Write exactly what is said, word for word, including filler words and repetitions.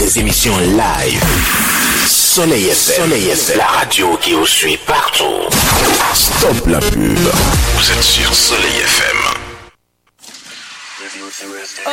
des émissions live. Soleil F M, Soleil F M, la radio qui vous suit partout. Stop la pub. Vous êtes sur Soleil F M.